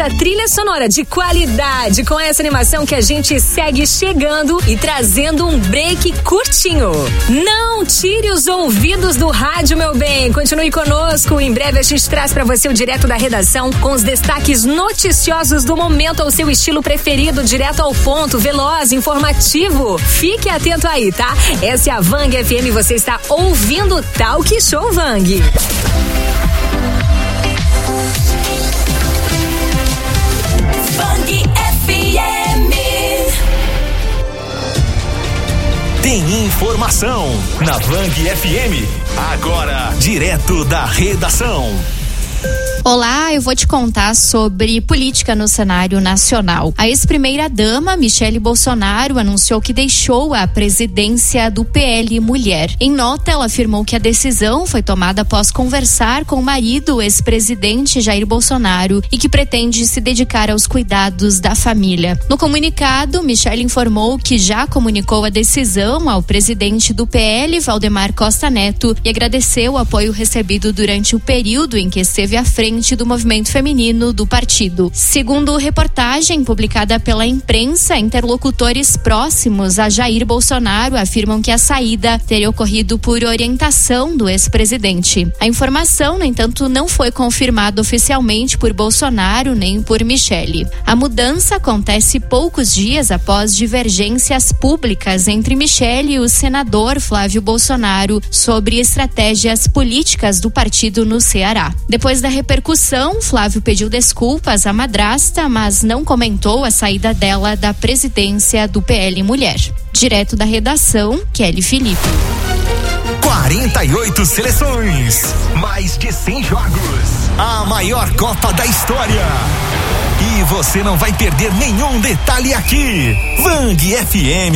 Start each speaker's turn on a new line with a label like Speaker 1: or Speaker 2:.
Speaker 1: essa trilha sonora de qualidade, com essa animação que a gente segue chegando e trazendo um break curtinho. Não tire os ouvidos do rádio, meu bem. Continue conosco. Em breve a gente traz pra você o Direto da Redação com os destaques noticiosos do momento ao seu estilo preferido, direto ao ponto, veloz, informativo. Fique atento aí, tá? Essa é a Vang FM, você está ouvindo Talk Show Vang. Vang FM.
Speaker 2: Tem informação na Vang FM. Agora, direto da redação.
Speaker 3: Olá, eu vou te contar sobre política no cenário nacional. A ex-primeira-dama, Michele Bolsonaro, anunciou que deixou a presidência do PL Mulher. Em nota, ela afirmou que a decisão foi tomada após conversar com o marido, o ex-presidente Jair Bolsonaro, e que pretende se dedicar aos cuidados da família. No comunicado, Michele informou que já comunicou a decisão ao presidente do PL, Valdemar Costa Neto, e agradeceu o apoio recebido durante o período em que esteve à frente do movimento feminino do partido. Segundo reportagem publicada pela imprensa, interlocutores próximos a Jair Bolsonaro afirmam que a saída teria ocorrido por orientação do ex-presidente. A informação, no entanto, não foi confirmada oficialmente por Bolsonaro nem por Michele. A mudança acontece poucos dias após divergências públicas entre Michele e o senador Flávio Bolsonaro sobre estratégias políticas do partido no Ceará. Depois da repercussão, Flávio pediu desculpas à madrasta, mas não comentou a saída dela da presidência do PL Mulher. Direto da redação, Kelly Felipe.
Speaker 2: 48 seleções, mais de 100 jogos, a maior Copa da história. E você não vai perder nenhum detalhe aqui. Vang FM.